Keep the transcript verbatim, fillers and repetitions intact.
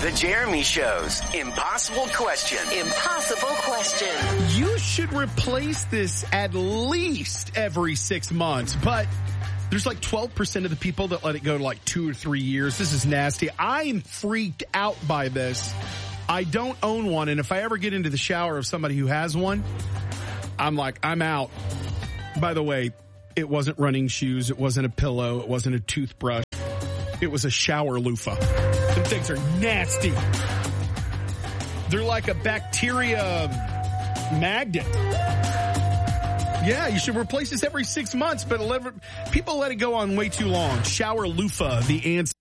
The Jeremy Show's Impossible Question. Impossible Question. You should replace this at least every six months, but there's like twelve percent of the people that let it go to like two or three years. This is nasty. I'm freaked out by this. I don't own one, and if I ever get into the shower of somebody who has one, I'm like, I'm out. By the way, it wasn't running shoes. It wasn't a pillow. It wasn't a toothbrush. It was a shower loofah. Them things are nasty. They're like a bacteria magnet. Yeah, you should replace this every six months, but people let it go on way too long. Shower loofah, the answer.